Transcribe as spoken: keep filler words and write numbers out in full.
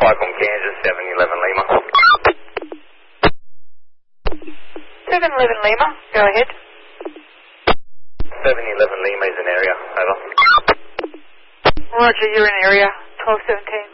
five on Kansas, seven eleven Lima. seven eleven Lima, go ahead. seven eleven Lima is an area, over. Roger, you're in area, twelve seventeen.